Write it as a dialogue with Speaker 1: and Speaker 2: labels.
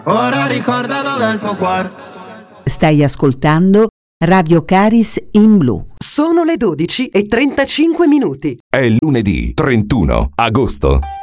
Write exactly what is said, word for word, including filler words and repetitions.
Speaker 1: Ora ricorda dov'è il tuo cuore.
Speaker 2: Stai ascoltando Radio Caris in Blu.
Speaker 3: Sono le dodici e trentacinque minuti.
Speaker 4: È lunedì trentuno agosto.